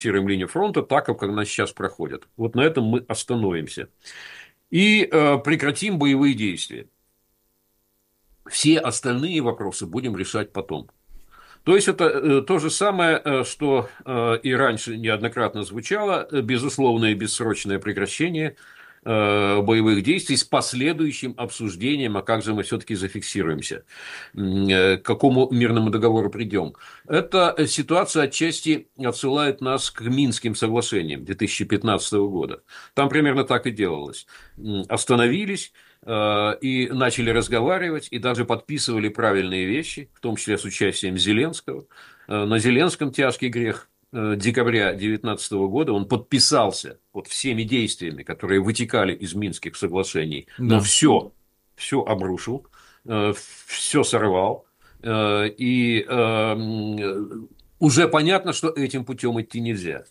линию фронта так, как она сейчас проходит. Вот на этом мы остановимся. И прекратим боевые действия. Все остальные вопросы будем решать потом. То есть, это то же самое, что и раньше неоднократно звучало, безусловное бессрочное прекращение боевых действий с последующим обсуждением, а как же мы все-таки зафиксируемся, к какому мирному договору придем. Эта ситуация отчасти отсылает нас к Минским соглашениям 2015 года. Там примерно так и делалось. Остановились и начали разговаривать, и даже подписывали правильные вещи, в том числе с участием Зеленского. На Зеленском тяжкий грех. Декабря 2019 года он подписался под всеми действиями, которые вытекали из Минских соглашений, но Да. все обрушил, все сорвал, и уже понятно, что этим путем идти нельзя.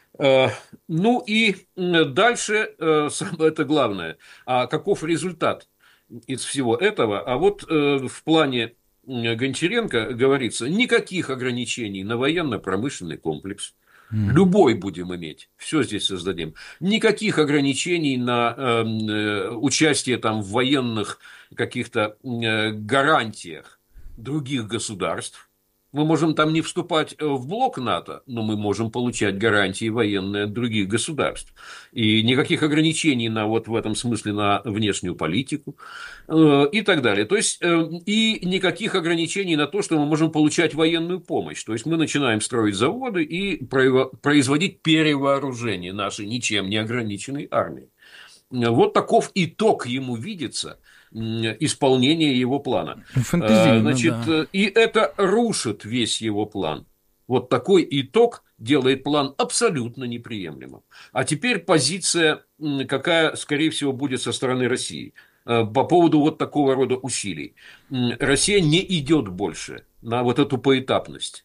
Ну и дальше это главное. А каков результат из всего этого? А вот в плане Гончаренко говорится, никаких ограничений на военно-промышленный комплекс. М. Любой будем иметь, все здесь создадим. Никаких ограничений на участие там в военных каких-то гарантиях других государств. Мы можем там не вступать в блок НАТО, но мы можем получать гарантии военные от других государств. И никаких ограничений на, вот в этом смысле на внешнюю политику и так далее. То есть, и никаких ограничений на то, что мы можем получать военную помощь. То есть, мы начинаем строить заводы и производить перевооружение нашей ничем не ограниченной армии. Вот таков итог ему видится исполнения его плана. Фантазийно, Значит, да. и это рушит весь его план. Вот такой итог делает план абсолютно неприемлемым. А теперь позиция, какая, скорее всего, будет со стороны России по поводу вот такого рода усилий. Россия не идет больше на вот эту поэтапность.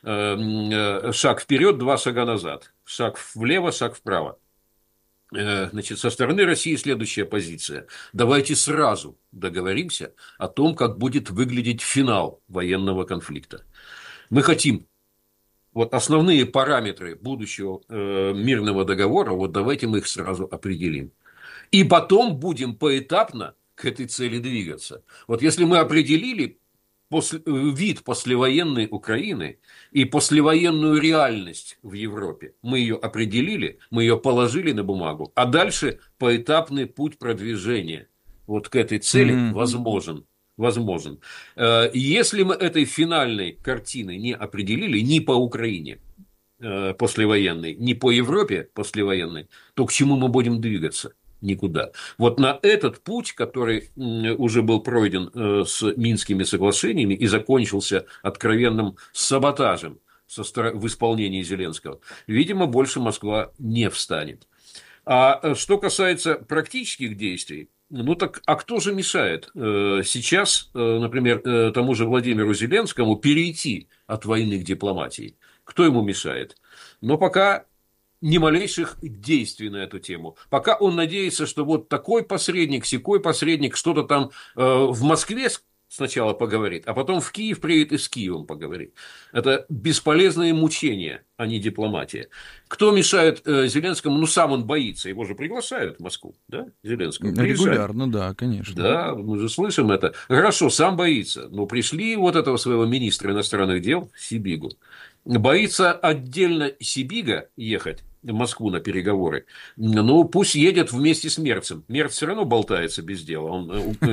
Шаг вперед, два шага назад. Шаг влево, шаг вправо. Значит, со стороны России следующая позиция. Давайте сразу договоримся о том, как будет выглядеть финал военного конфликта. Мы хотим вот основные параметры будущего мирного договора, вот давайте мы их сразу определим. И потом будем поэтапно к этой цели двигаться. Вот если мы определили вид послевоенной Украины и послевоенную реальность в Европе, мы ее определили, мы ее положили на бумагу, а дальше поэтапный путь продвижения вот к этой цели Мгм. возможен. Возможен. Если мы этой финальной картины не определили ни по Украине послевоенной, ни по Европе послевоенной, то к чему мы будем двигаться? Никуда. Вот на этот путь, который уже был пройден с Минскими соглашениями и закончился откровенным саботажем в исполнении Зеленского, видимо, больше Москва не встанет. А что касается практических действий, ну так, а кто же мешает сейчас, например, тому же Владимиру Зеленскому перейти от войны к дипломатии? Кто ему мешает? Но пока ни малейших действий на эту тему. Пока он надеется, что вот такой посредник, сякой посредник что-то там в Москве сначала поговорит, а потом в Киев приедет и с Киевом поговорит. Это бесполезные мучения, а не дипломатия. Кто мешает Зеленскому? Ну, сам он боится. Его же приглашают в Москву, да, Зеленского? Приезжай. Регулярно, да, конечно. Да, мы же слышим это. Хорошо, сам боится. Но пришли вот этого своего министра иностранных дел Сибигу. Боится отдельно Сибига ехать в Москву на переговоры. Ну, пусть едет вместе с Мерцем. Мерц все равно болтается без дела. Он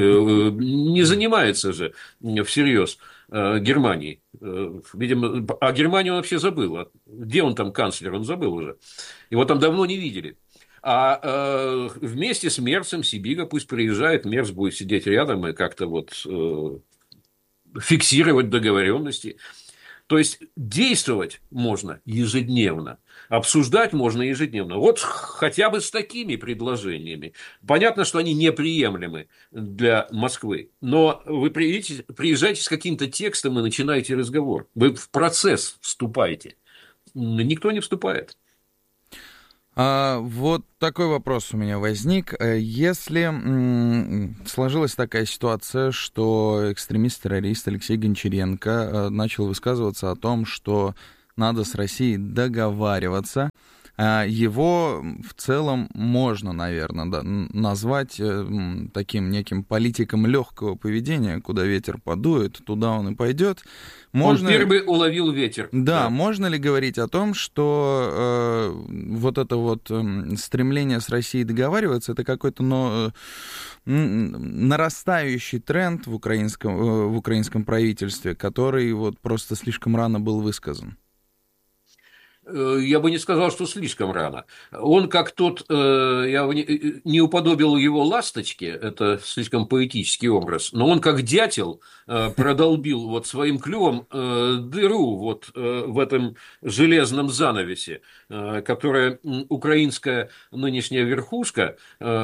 не занимается же всерьез Германией. Видимо, а Германию он вообще забыл. Где он там канцлер? Он забыл уже. Его там давно не видели. А вместе с Мерцем Сибига пусть приезжает, Мерц будет сидеть рядом и как-то вот фиксировать договоренности. То есть действовать можно ежедневно, обсуждать можно ежедневно. Вот хотя бы с такими предложениями. Понятно, что они неприемлемы для Москвы, но вы приезжаете с каким-то текстом и начинаете разговор. Вы в процесс вступаете. Никто не вступает. Вот такой вопрос у меня возник. Если сложилась такая ситуация, что экстремист-террорист Алексей Гончаренко начал высказываться о том, что надо с Россией договариваться. Его в целом можно, наверное, да, назвать таким неким политиком легкого поведения, куда ветер подует, туда он и пойдет. Он первый уловил ветер. Да, можно ли говорить о том, что вот это вот стремление с Россией договариваться, это какой-то нарастающий тренд в украинском правительстве, который вот просто слишком рано был высказан? Я бы не сказал, что слишком рано. Он как тот, я не уподобил его ласточке, это слишком поэтический образ, но он как дятел продолбил вот своим клювом дыру вот в этом железном занавесе, которая украинская нынешняя верхушка,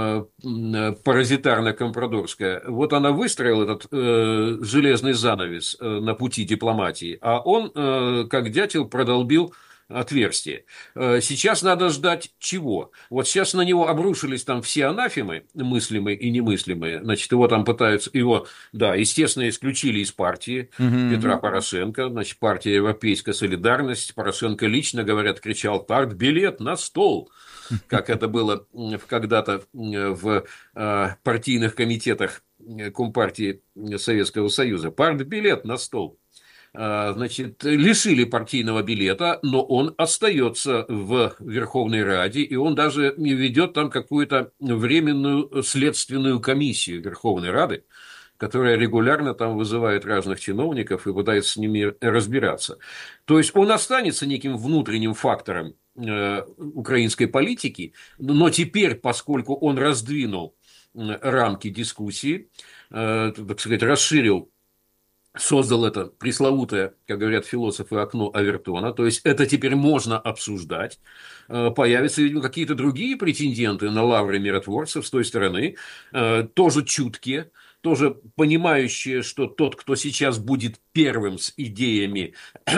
паразитарно-компрадорская, вот она выстроила этот железный занавес на пути дипломатии, а он как дятел продолбил отверстие. Сейчас надо ждать чего? Вот сейчас на него обрушились там все анафемы, мыслимые и немыслимые. Значит, его там пытаются, да, естественно, исключили из партии Петра Порошенко. Значит, партия «Европейская солидарность». Порошенко лично, говорят, кричал: «Партбилет на стол!» Как это было когда-то в партийных комитетах Компартии Советского Союза. «Партбилет на стол!» Значит, лишили партийного билета, но он остается в Верховной Раде, и он даже ведет там какую-то временную следственную комиссию Верховной Рады, которая регулярно там вызывает разных чиновников и пытается с ними разбираться. То есть он останется неким внутренним фактором украинской политики, но теперь, поскольку он раздвинул рамки дискуссии, так сказать, расширил, создал это пресловутое, как говорят философы, окно Авертона, то есть это теперь можно обсуждать, появятся, видимо, какие-то другие претенденты на лавры миротворцев с той стороны, тоже чуткие, тоже понимающие, что тот, кто сейчас будет первым с идеями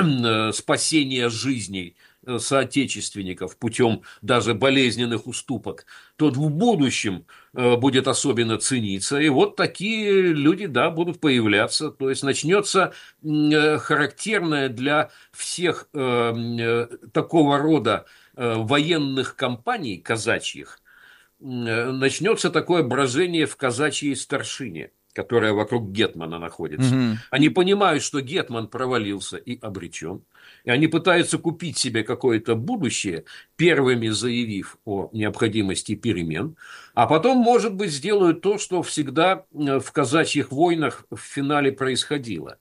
спасения жизней соотечественников путем даже болезненных уступок, тот в будущем будет особенно цениться. И вот такие люди, да, будут появляться. То есть начнется характерное для всех такого рода военных кампаний казачьих, начнется такое брожение в казачьей старшине, которая вокруг гетмана находится. Они понимают, что гетман провалился и обречен, и они пытаются купить себе какое-то будущее, первыми заявив о необходимости перемен, а потом, может быть, сделают то, что всегда в казачьих войнах в финале происходило.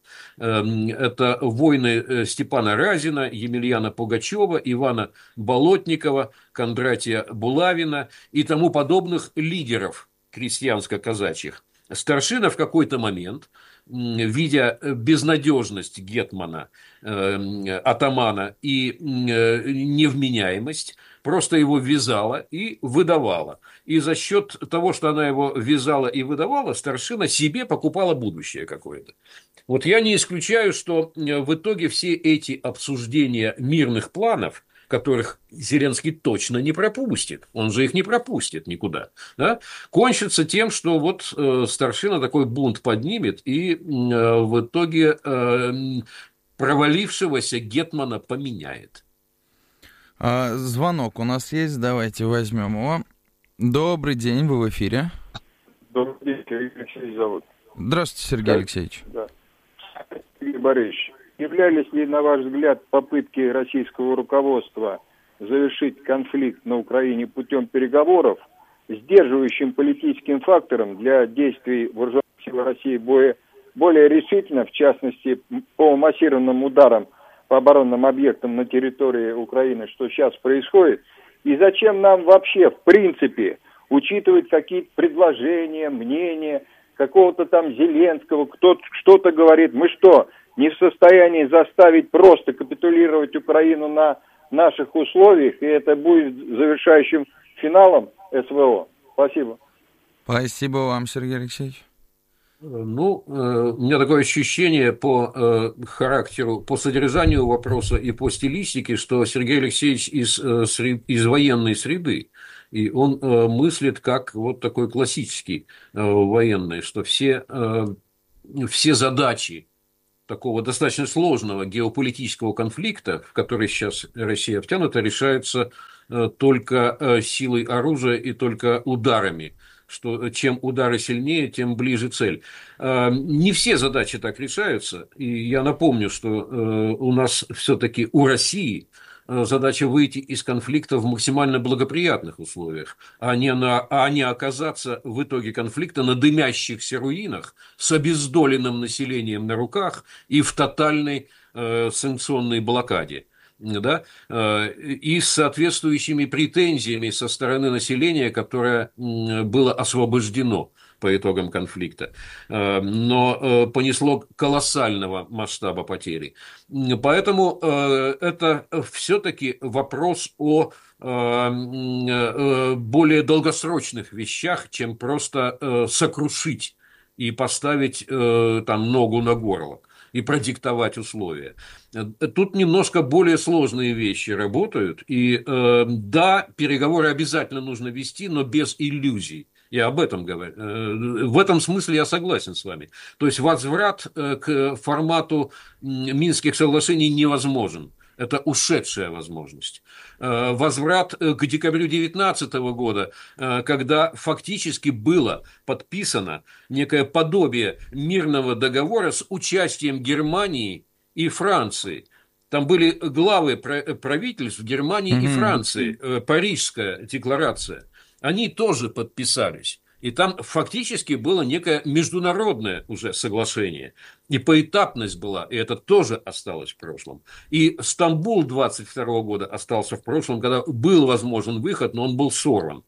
Это войны Степана Разина, Емельяна Пугачева, Ивана Болотникова, Кондратия Булавина и тому подобных лидеров крестьянско-казачьих. Старшина в какой-то момент, видя безнадежность гетмана, атамана и невменяемость, просто его вязала и выдавала. И за счет того, что она его вязала и выдавала, старшина себе покупала будущее какое-то. Вот я не исключаю, что в итоге все эти обсуждения мирных планов, которых Зеленский точно не пропустит, он же их не пропустит никуда, да, кончится тем, что вот старшина такой бунт поднимет и в итоге провалившегося гетмана поменяет. Звонок у нас есть, давайте возьмем его. Добрый день, вы в эфире. Добрый день, Сергей Алексеевич зовут. Здравствуйте, Сергей Алексеевич. Да. Сергей Борисович, являлись ли, на ваш взгляд, попытки российского руководства завершить конфликт на Украине путем переговоров сдерживающим политическим фактором для действий вооруженных сил России более решительно, в частности, по массированным ударам по оборонным объектам на территории Украины, что сейчас происходит? И зачем нам вообще, в принципе, учитывать какие-то предложения, мнения какого-то там Зеленского, кто-то что-то говорит? Мы что, не в состоянии заставить просто капитулировать Украину на наших условиях, и это будет завершающим финалом СВО? Спасибо. Спасибо вам, Сергей Алексеевич. Ну, у меня такое ощущение по характеру, по содержанию вопроса и по стилистике, что Сергей Алексеевич из военной среды, и он мыслит как вот такой классический военный, что все задачи такого достаточно сложного геополитического конфликта, в который сейчас Россия втянута, решается только силой оружия и только ударами. Что чем удары сильнее, тем ближе цель. Не все задачи так решаются. И я напомню, что у нас все-таки у России задача выйти из конфликта в максимально благоприятных условиях, а не оказаться в итоге конфликта на дымящихся руинах с обездоленным населением на руках и в тотальной санкционной блокаде. Да, и с соответствующими претензиями со стороны населения, которое было освобождено по итогам конфликта, но понесло колоссального масштаба потери. Поэтому это все-таки вопрос о более долгосрочных вещах, чем просто сокрушить и поставить там ногу на горло и продиктовать условия. Тут немножко более сложные вещи работают. И да, переговоры обязательно нужно вести, но без иллюзий. Я об этом говорю. В этом смысле я согласен с вами. То есть возврат к формату Минских соглашений невозможен. Это ушедшая возможность. Возврат к декабрю 2019 года, когда фактически было подписано некое подобие мирного договора с участием Германии и Франции. Там были главы правительств Германии и Франции, Парижская декларация. Они тоже подписались. И там фактически было некое международное уже соглашение. И поэтапность была, и это тоже осталось в прошлом. И Стамбул 22 года остался в прошлом, когда был возможен выход, но он был сорван.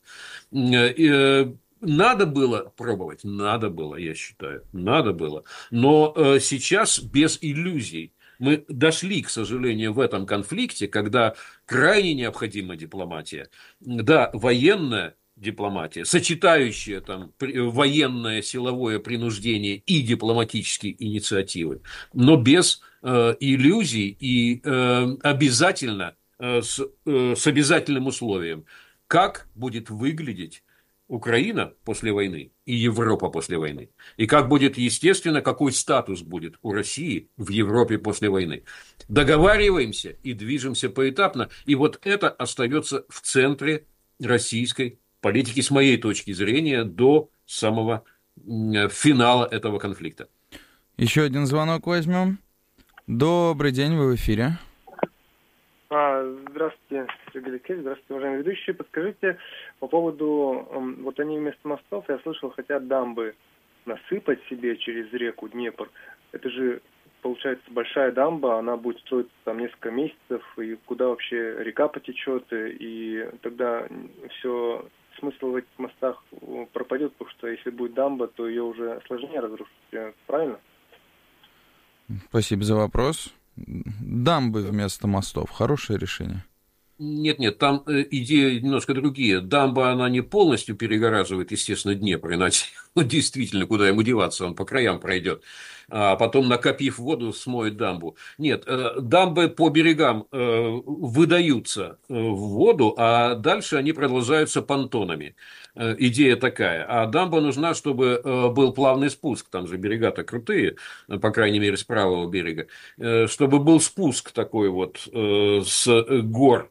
Надо было пробовать? Надо было, я считаю. Надо было. Но сейчас без иллюзий. Мы дошли, к сожалению, в этом конфликте, когда крайне необходима дипломатия. Да, военная дипломатия, сочетающая там военное силовое принуждение и дипломатические инициативы, но без иллюзий и обязательно с обязательным условием, как будет выглядеть Украина после войны и Европа после войны. И как будет, естественно, какой статус будет у России в Европе после войны. Договариваемся и движемся поэтапно. И вот это остается в центре российской политики, с моей точки зрения, до самого финала этого конфликта. Еще один звонок возьмем. Добрый день, вы в эфире. Здравствуйте, Сергей Алексеевич, здравствуйте, уважаемые ведущие. Подскажите по поводу, вот они вместо мостов, я слышал, хотят дамбы насыпать себе через реку Днепр. Это же, получается, большая дамба, она будет строиться там несколько месяцев, и куда вообще река потечет, и тогда все, смысл в этих мостах пропадет, потому что если будет дамба, то ее уже сложнее разрушить, правильно? Спасибо за вопрос. Дамбы вместо мостов. Хорошее решение. Нет, там идеи немножко другие. Дамба, она не полностью перегораживает, естественно, Днепр, иначе действительно, куда ему деваться, он по краям пройдет. А потом, накопив воду, смоет дамбу. Нет, дамбы по берегам выдаются в воду, а дальше они продолжаются понтонами. Идея такая. А дамба нужна, чтобы был плавный спуск. Там же берега-то крутые, по крайней мере, с правого берега. Чтобы был спуск такой вот с гор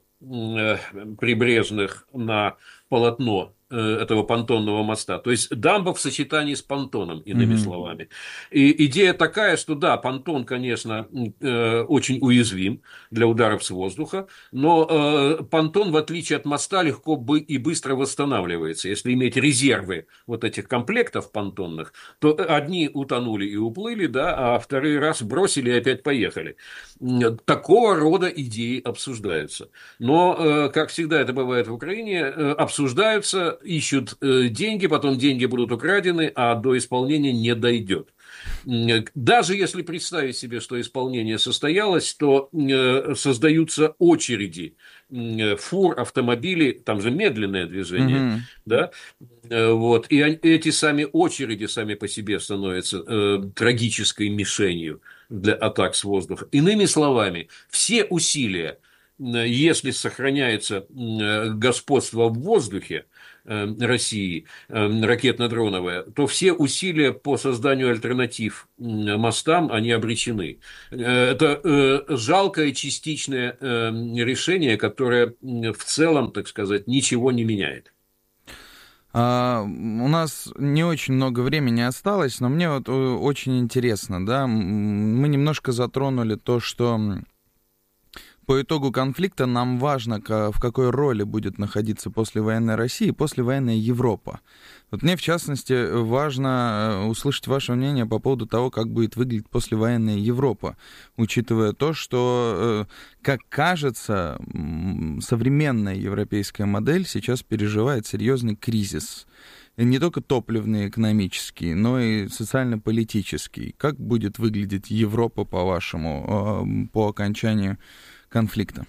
прибрежных на полотно этого понтонного моста. То есть дамба в сочетании с понтоном, иными словами. И идея такая, что да, понтон, конечно, очень уязвим для ударов с воздуха, но понтон, в отличие от моста, легко и быстро восстанавливается. Если иметь резервы вот этих комплектов понтонных, то одни утонули и уплыли, да, а второй раз бросили и опять поехали. Такого рода идеи обсуждаются. Но, как всегда это бывает в Украине, обсуждаются, ищут деньги, потом деньги будут украдены, а до исполнения не дойдет. Даже если представить себе, что исполнение состоялось, то создаются очереди фур, автомобилей, там же медленное движение, да, вот, и эти сами очереди сами по себе становятся трагической мишенью для атак с воздуха. Иными словами, все усилия если сохраняется господство в воздухе России, ракетно-дроновое, то все усилия по созданию альтернатив мостам, они обречены. Это жалкое частичное решение, которое в целом, так сказать, ничего не меняет. У нас не очень много времени осталось, но мне вот очень интересно, да, мы немножко затронули то, что по итогу конфликта нам важно, в какой роли будет находиться послевоенная Россия и послевоенная Европа. Вот мне, в частности, важно услышать ваше мнение по поводу того, как будет выглядеть послевоенная Европа, учитывая то, что, как кажется, современная европейская модель сейчас переживает серьезный кризис. Не только топливный, экономический, но и социально-политический. Как будет выглядеть Европа, по-вашему, по окончанию конфликта?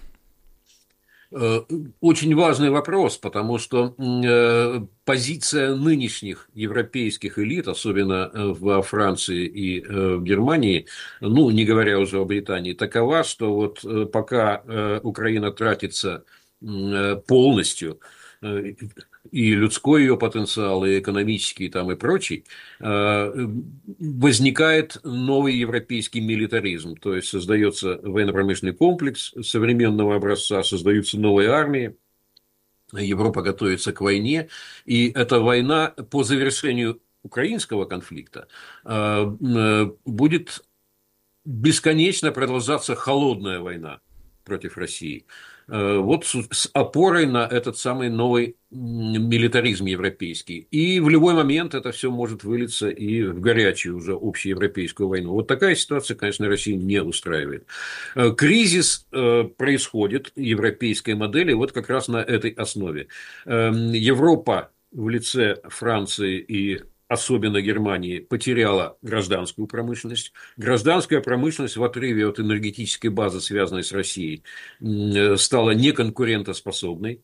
Очень важный вопрос, потому что позиция нынешних европейских элит, особенно во Франции и в Германии, ну, не говоря уже о Британии, такова, что вот пока Украина тратится полностью, и людской ее потенциал, и экономический, там, и прочий, возникает новый европейский милитаризм. То есть, создается военно-промышленный комплекс современного образца, создаются новые армии, Европа готовится к войне, и эта война по завершению украинского конфликта будет бесконечно продолжаться холодная война против России. Вот с опорой на этот самый новый милитаризм европейский. И в любой момент это все может вылиться и в горячую уже общеевропейскую войну. Вот такая ситуация, конечно, Россию не устраивает. Кризис происходит европейской модели вот как раз на этой основе. Европа в лице Франции и особенно Германии, потеряла гражданскую промышленность. Гражданская промышленность в отрыве от энергетической базы, связанной с Россией, стала неконкурентоспособной.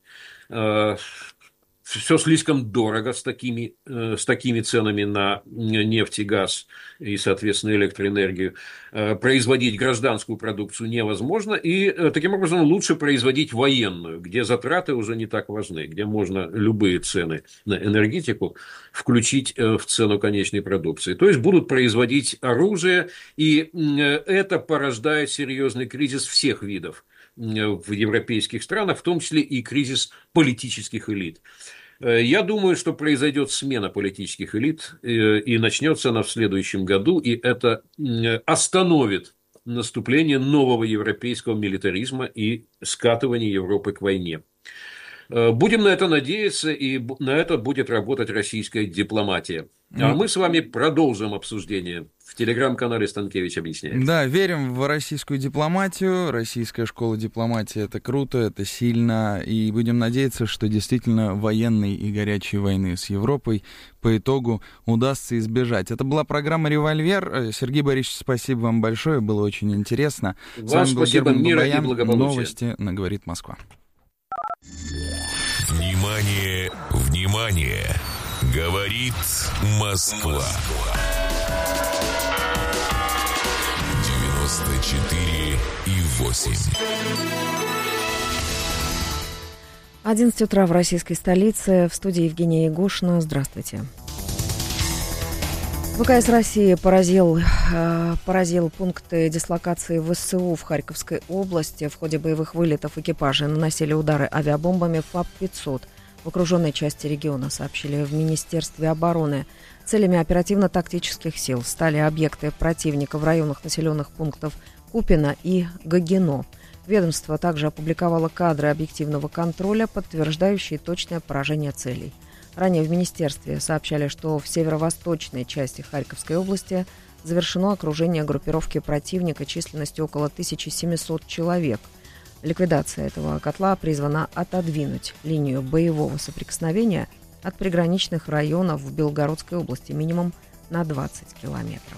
Все слишком дорого с такими ценами на нефть и газ и, соответственно, электроэнергию. Производить гражданскую продукцию невозможно, и таким образом лучше производить военную, где затраты уже не так важны, где можно любые цены на энергетику включить в цену конечной продукции. То есть будут производить оружие, и это порождает серьезный кризис всех видов в европейских странах, в том числе и кризис политических элит. Я думаю, что произойдет смена политических элит, и начнется она в следующем году, и это остановит наступление нового европейского милитаризма и скатывание Европы к войне. Будем на это надеяться, и на это будет работать российская дипломатия. А мы с вами продолжим обсуждение в телеграм-канале «Станкевич объясняет». Да, верим в российскую дипломатию. Российская школа дипломатии — это круто, это сильно. И будем надеяться, что действительно военной и горячей войны с Европой по итогу удастся избежать. Это была программа «Револьвер». Сергей Борисович, спасибо вам большое, было очень интересно. Вам с вами был Герман Бабаян. Новости на «Говорит Москва». Внимание, внимание! Говорит Москва. 94,8. 11 утра в российской столице. В студии Евгения Егошина. Здравствуйте. ВКС России поразил пункты дислокации ВСУ в Харьковской области. В ходе боевых вылетов экипажи наносили удары авиабомбами ФАП-500 в окруженной части региона, сообщили в Министерстве обороны. Целями оперативно-тактических сил стали объекты противника в районах населенных пунктов Купино и Гагино. Ведомство также опубликовало кадры объективного контроля, подтверждающие точное поражение целей. Ранее в министерстве сообщали, что в северо-восточной части Харьковской области завершено окружение группировки противника численностью около 1700 человек. Ликвидация этого котла призвана отодвинуть линию боевого соприкосновения от приграничных районов в Белгородской области минимум на 20 километров.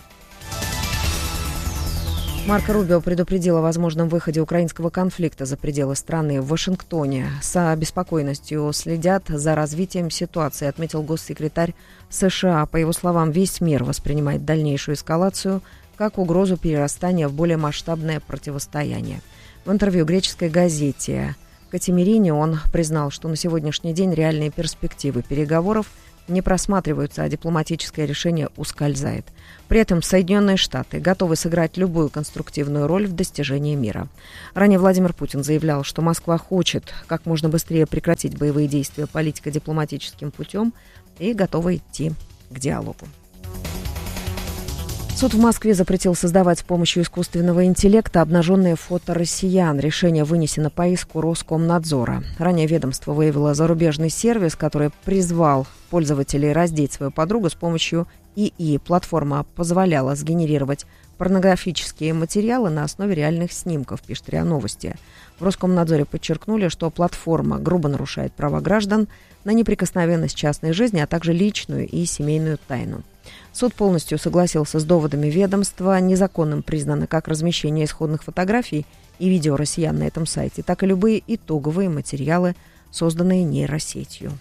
Марко Рубио предупредил о возможном выходе украинского конфликта за пределы страны. В Вашингтоне с обеспокоенностью следят за развитием ситуации, отметил госсекретарь США. По его словам, весь мир воспринимает дальнейшую эскалацию как угрозу перерастания в более масштабное противостояние. В интервью греческой газете Катимирине он признал, что на сегодняшний день реальные перспективы переговоров не просматриваются, а дипломатическое решение ускользает. При этом Соединенные Штаты готовы сыграть любую конструктивную роль в достижении мира. Ранее Владимир Путин заявлял, что Москва хочет как можно быстрее прекратить боевые действия политико-дипломатическим путем и готова идти к диалогу. Суд в Москве запретил создавать с помощью искусственного интеллекта обнаженные фото россиян. Решение вынесено по иску Роскомнадзора. Ранее ведомство выявило зарубежный сервис, который призвал пользователей раздеть свою подругу с помощью ИИ. Платформа позволяла сгенерировать порнографические материалы на основе реальных снимков, пишет РИА Новости. В Роскомнадзоре подчеркнули, что платформа грубо нарушает права граждан на неприкосновенность частной жизни, а также личную и семейную тайну. Суд полностью согласился с доводами ведомства. Незаконным признано как размещение исходных фотографий и видео россиян на этом сайте, так и любые итоговые материалы, созданные нейросетью.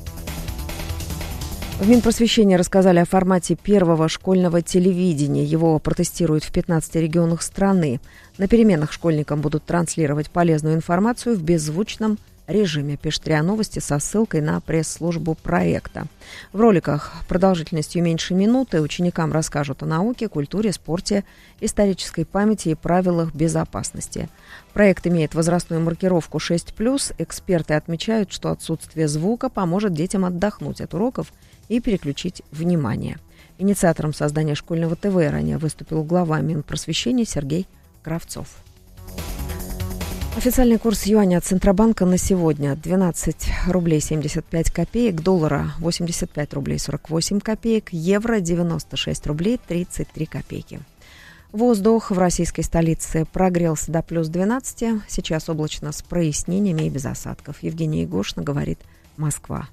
В Минпросвещении рассказали о формате первого школьного телевидения. Его протестируют в 15 регионах страны. На переменах школьникам будут транслировать полезную информацию в беззвучном режиме, пишет РИА Новости со ссылкой на пресс-службу проекта. В роликах продолжительностью меньше минуты ученикам расскажут о науке, культуре, спорте, исторической памяти и правилах безопасности. Проект имеет возрастную маркировку 6+. Эксперты отмечают, что отсутствие звука поможет детям отдохнуть от уроков и переключить внимание. Инициатором создания школьного ТВ ранее выступил глава Минпросвещения Сергей Кравцов. Официальный курс юаня от Центробанка на сегодня 12 рублей 75 копеек, доллара 85 рублей 48 копеек, евро 96 рублей 33 копейки. Воздух в российской столице прогрелся до плюс 12, сейчас облачно с прояснениями и без осадков. Евгения Егошина говорит «Москва».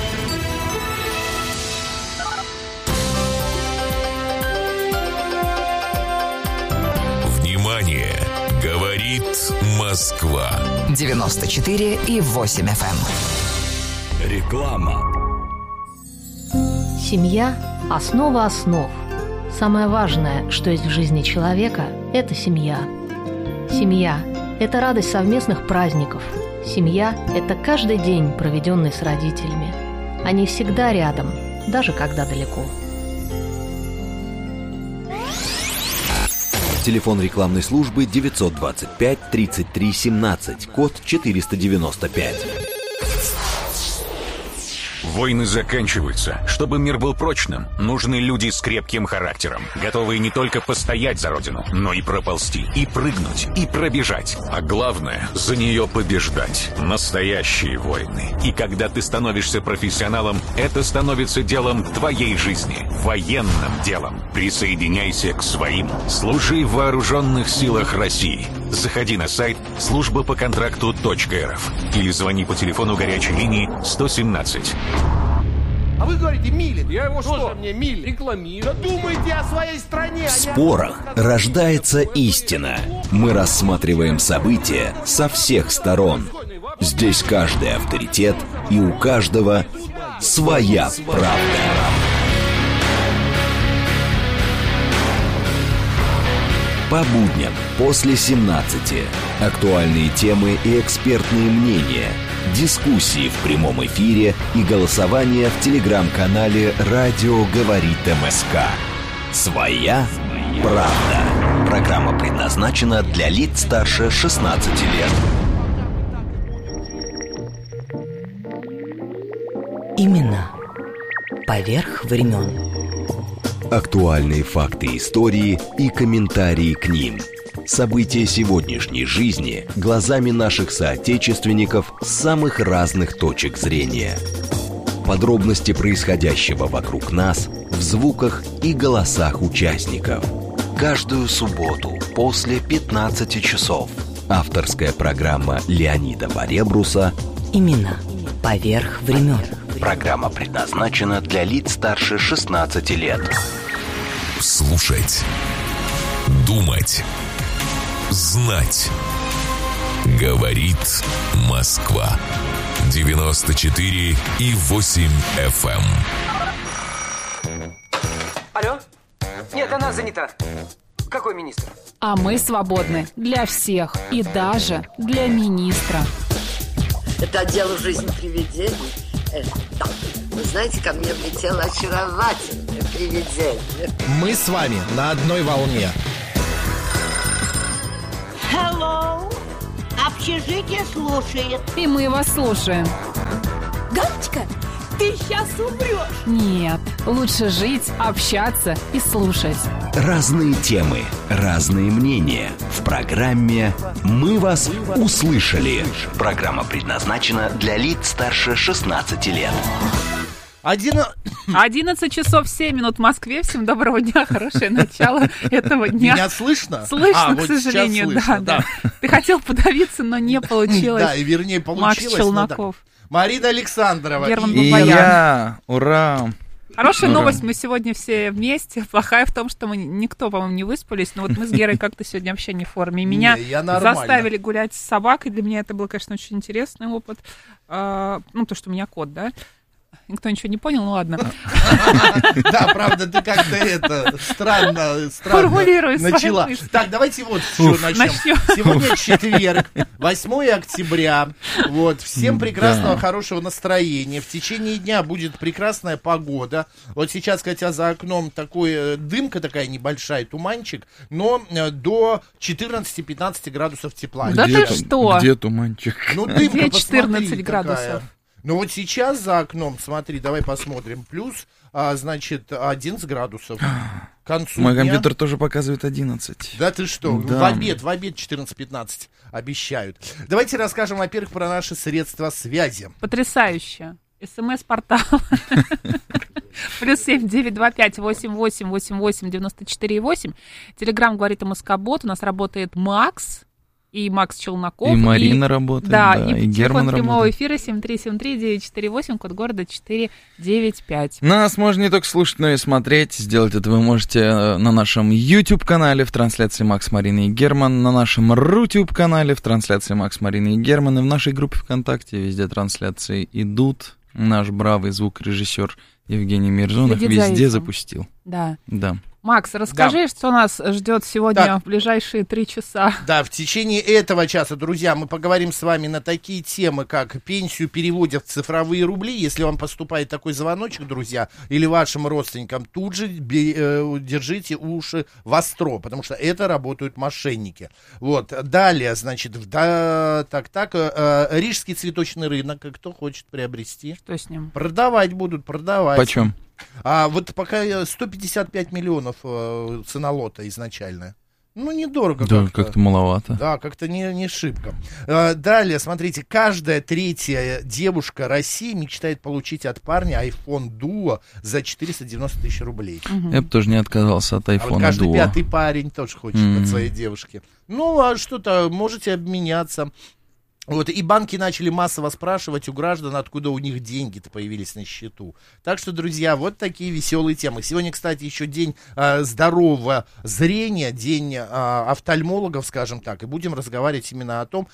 Внимание! Говорит Москва. 94,8 FM. Реклама. Семья – основа основ. Самое важное, что есть в жизни человека – это семья. Семья – это радость совместных праздников. Семья – это каждый день, проведенный с родителями. Они всегда рядом, даже когда далеко. Телефон рекламной службы 925 33 17, код 495. Войны заканчиваются. Чтобы мир был прочным, нужны люди с крепким характером, готовые не только постоять за родину, но и проползти, и прыгнуть, и пробежать. А главное, за нее побеждать. Настоящие войны. И когда ты становишься профессионалом, это становится делом твоей жизни. Военным делом. Присоединяйся к своим. Служи в вооруженных силах России. Заходи на сайт службапоконтракту.рф или звони по телефону горячей линии 117. А вы говорите, Милин. Я его что? Мне Милин рекламирую. Да думайте о своей стране. В спорах рождается истина. Мы рассматриваем события со всех сторон. Здесь каждый авторитет, и у каждого своя правда. По будням после 17. Актуальные темы и экспертные мнения. Дискуссии в прямом эфире и голосование в телеграм-канале «Радио говорит МСК». Своя правда. Программа предназначена для лиц старше 16 лет. Именно поверх времен. Актуальные факты истории и комментарии к ним. События сегодняшней жизни глазами наших соотечественников с самых разных точек зрения. Подробности происходящего вокруг нас в звуках и голосах участников. Каждую субботу после 15 часов. Авторская программа Леонида Баребруса «Именно поверх времен». Программа предназначена для лиц старше 16 лет. Слушать. Думать. Знать. Говорит Москва. 94,8 FM. Алло? Нет, она занята. Какой министр? А мы свободны для всех и даже для министра. Это отдел «Жизнь привидений». Да. Вы знаете, ко мне влетело очаровательное привидение. Мы с вами на одной волне. Hello. Общежитие слушает. И мы вас слушаем. Галочка, ты сейчас умрешь. Нет, лучше жить, общаться и слушать. Разные темы, разные мнения. В программе «Мы вас услышали». Программа предназначена для лиц старше 16 лет. 11 часов 7 минут в Москве. Всем доброго дня, хорошее начало этого дня. Меня слышно? Слышно, к вот сожалению, слышно, да. Ты хотел подавиться, но не получилось. Да, и вернее получилось. Макс Челноков. Марина Александрова. Герман И Бабаян. я, ура! Хорошая новость, мы сегодня все вместе. Плохая в том, что мы никто, по-моему, не выспались. Но вот мы с Герой как-то сегодня вообще не в форме. И меня заставили гулять с собакой. Для меня это был, конечно, очень интересный опыт. То, что у меня кот, да? Никто ничего не понял, ну ладно. Да, правда, ты как-то странно формулируешь начала. Так, давайте вот что начнем. Сегодня четверг, 8 октября. Вот, всем прекрасного, хорошего настроения. В течение дня будет прекрасная погода. Вот сейчас, хотя за окном дымка такая небольшая, туманчик, но до 14-15 градусов тепла. Да ты что? Где туманчик? Ну, дымка, где 14 градусов? Какая. Ну вот сейчас за окном, смотри, давай посмотрим, плюс, 11 градусов к концу Мой дня. компьютер тоже показывает 11. Да ты что, да. в обед 14-15 обещают. Давайте расскажем, во-первых, про наши средства связи. Потрясающе. СМС-портал. +7 925 88 88 94,8. Телеграм говорит о Москобот. У нас работает Макс. И Макс Челноков. И Марина работает, да, и Герман телефон прямого работает. эфира 7373948, код города 495. Нас можно не только слушать, но и смотреть. Сделать это вы можете на нашем YouTube-канале в трансляции Макс, Марина и Герман, на нашем Рутюб-канале в трансляции Макс, Марина и Герман, и в нашей группе ВКонтакте. Везде трансляции идут. Наш бравый звукорежиссер Евгений Мирзонов везде запустил. Да. Да. Макс, расскажи, что нас ждет сегодня в ближайшие 3 часа. Да, в течение этого часа, друзья, мы поговорим с вами на такие темы, как пенсию переводят в цифровые рубли. Если вам поступает такой звоночек, друзья, или вашим родственникам, тут же держите уши востро, потому что это работают мошенники. Вот, далее, значит, Рижский цветочный рынок, кто хочет приобрести? Что с ним? Продавать будут, продавать. Почем? Вот пока 155 миллионов цена лота изначально. Ну, недорого да, как-то. как-то маловато. Да, как-то не шибко. Далее, смотрите, каждая третья девушка России мечтает получить от парня iPhone Duo за 490 тысяч рублей. Я бы тоже не отказался от iPhone вот каждый Duo. пятый парень тоже хочет от своей девушки. Ну, а что-то, можете обменяться. Вот, и банки начали массово спрашивать у граждан, откуда у них деньги-то появились на счету. Так что, друзья, вот такие веселые темы. Сегодня, кстати, еще день здорового зрения, день офтальмологов, скажем так. И будем разговаривать именно о том,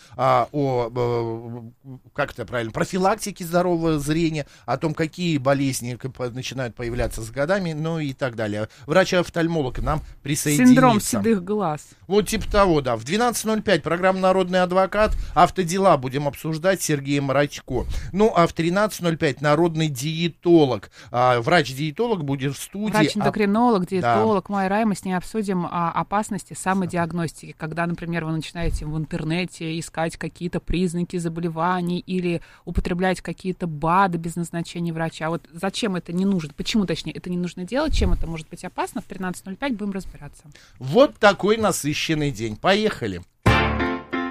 как это правильно, профилактике здорового зрения, о том, какие болезни начинают появляться с годами, ну и так далее. Врач-офтальмолог к нам присоединится. Синдром седых глаз. Вот типа того, да. В 12:05 программа «Народный адвокат», автодела будем обсуждать с Сергеем Радько. Ну, а в 13:05 народный диетолог. Врач-диетолог будет в студии. Врач-эндокринолог, диетолог. Да. Майя Рай, мы с ней обсудим опасности самодиагностики. Когда, например, вы начинаете в интернете искать какие-то признаки заболеваний или употреблять какие-то БАДы без назначения врача. Вот зачем это не нужно? Почему, точнее, это не нужно делать? Чем это может быть опасно? В 13:05 будем разбираться. Вот такой насыщенный день. Поехали.